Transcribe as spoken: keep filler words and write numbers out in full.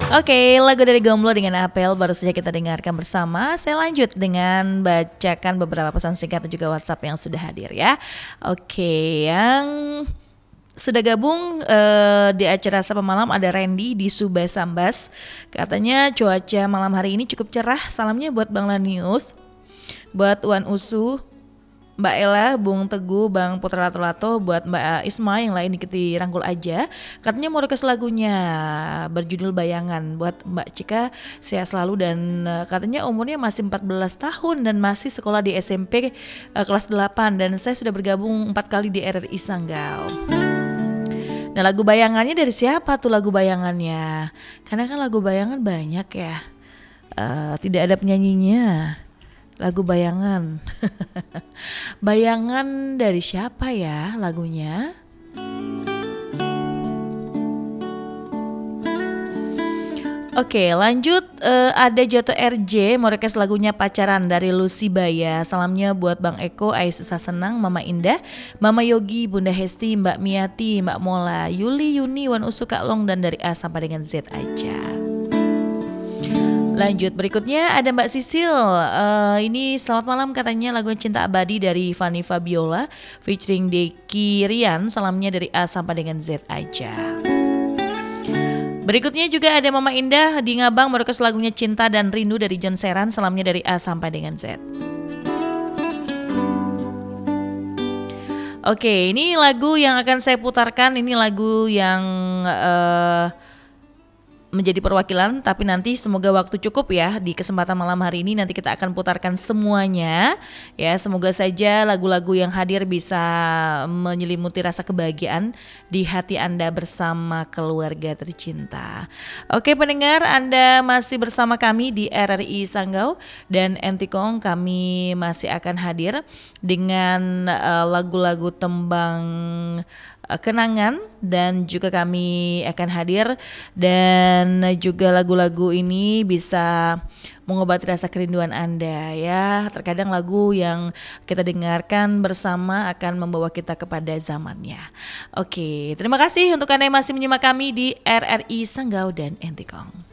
Oke, lagu dari Gomblo dengan Apel baru saja kita dengarkan bersama. Saya lanjut dengan bacakan beberapa pesan singkat dan juga WhatsApp yang sudah hadir ya. Oke, yang sudah gabung uh, di acara Sapa Malam ada Randy di Subas Sambas. Katanya cuaca malam hari ini cukup cerah. Salamnya buat Bang Lanius, buat Wan Usu, Mbak Ella, Bung Teguh, Bang Putra Lato-Lato, buat Mbak Isma yang lain diketi rangkul aja. Katanya mau request lagunya berjudul Bayangan buat Mbak Cika, sehat selalu dan uh, katanya umurnya masih empat belas tahun dan masih sekolah di S M P uh, kelas delapan dan saya sudah bergabung empat kali di R R I Sanggau. Nah, lagu Bayangannya dari siapa tuh lagu Bayangannya? Karena kan lagu Bayangan banyak ya. Uh, tidak ada penyanyinya. Lagu Bayangan. Bayangan dari siapa ya lagunya? Oke, lanjut uh, ada Joto R J mau request lagunya Pacaran dari Lucy Baya. Salamnya buat Bang Eko, Ai Susah Senang, Mama Indah, Mama Yogi, Bunda Hesti, Mbak Miati, Mbak Mola, Yuli, Yuni, Wan Usu, Kak Long dan dari A sampai dengan Z aja. Lanjut berikutnya ada Mbak Sisil. Uh, ini selamat malam katanya lagu Cinta Abadi dari Fanny Fabiola featuring Deki Rian. Salamnya dari A sampai dengan Z aja. Berikutnya juga ada Mama Indah di Ngabang merequest lagunya Cinta dan Rindu dari John Seran. Salamnya dari A sampai dengan Z. Oke, ini lagu yang akan saya putarkan. Ini lagu yang uh, menjadi perwakilan, tapi nanti semoga waktu cukup ya di kesempatan malam hari ini nanti kita akan putarkan semuanya ya. Semoga saja lagu-lagu yang hadir bisa menyelimuti rasa kebahagiaan di hati Anda bersama keluarga tercinta. Oke pendengar, Anda masih bersama kami di R R I Sanggau dan Entikong. Kami masih akan hadir dengan uh, lagu-lagu tembang kenangan dan juga kami akan hadir dan juga lagu-lagu ini bisa mengobati rasa kerinduan Anda ya. Terkadang lagu yang kita dengarkan bersama akan membawa kita kepada zamannya. Oke, terima kasih untuk Anda yang masih menyimak kami di R R I Sanggau dan Entikong.